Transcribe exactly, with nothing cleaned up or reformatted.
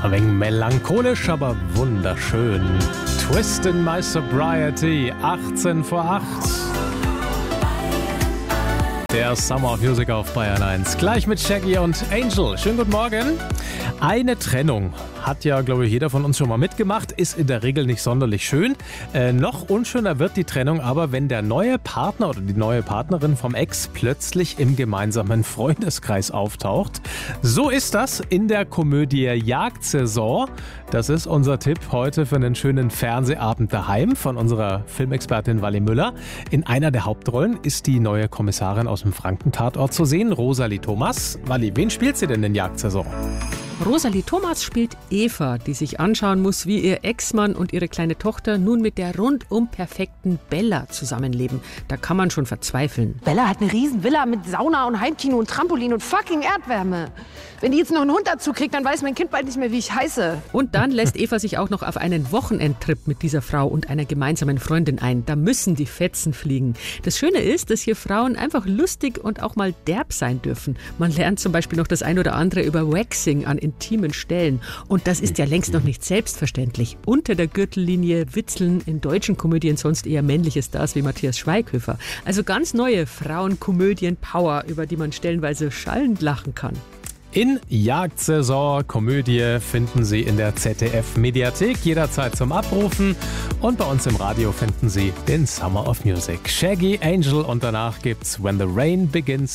Ein wenig melancholisch, aber wunderschön. Twist in My Sobriety, achtzehn vor acht. Der Summer of Music auf Bayern eins. Gleich mit Shaggy und Angel. Schönen guten Morgen. Eine Trennung hat ja, glaube ich, jeder von uns schon mal mitgemacht, ist in der Regel nicht sonderlich schön. Äh, noch unschöner wird die Trennung aber, wenn der neue Partner oder die neue Partnerin vom Ex plötzlich im gemeinsamen Freundeskreis auftaucht. So ist das in der Komödie Jagdsaison. Das ist unser Tipp heute für einen schönen Fernsehabend daheim von unserer Filmexpertin Wally Müller. In einer der Hauptrollen ist die neue Kommissarin aus dem Franken-Tatort zu sehen, Rosalie Thomas. Wally, wen spielt sie denn in Jagdsaison? Rosalie Thomas spielt Eva, die sich anschauen muss, wie ihr Ex-Mann und ihre kleine Tochter nun mit der rundum perfekten Bella zusammenleben. Da kann man schon verzweifeln. Bella hat eine riesen Villa mit Sauna und Heimkino und Trampolin und fucking Erdwärme. Wenn die jetzt noch einen Hund dazu kriegt, dann weiß mein Kind bald nicht mehr, wie ich heiße. Und dann lässt Eva sich auch noch auf einen Wochenendtrip mit dieser Frau und einer gemeinsamen Freundin ein. Da müssen die Fetzen fliegen. Das Schöne ist, dass hier Frauen einfach lustig und auch mal derb sein dürfen. Man lernt zum Beispiel noch das ein oder andere über Waxing an intimen Stellen. Und das ist ja längst noch nicht selbstverständlich. Unter der Gürtellinie witzeln in deutschen Komödien sonst eher männliche Stars wie Matthias Schweighöfer. Also ganz neue Frauenkomödien-Power, über die man stellenweise schallend lachen kann. In Jagdsaison Komödie finden Sie in der Z D F-Mediathek jederzeit zum Abrufen. Und bei uns im Radio finden Sie den Summer of Music. Shaggy, Angel und danach gibt's When the Rain Begins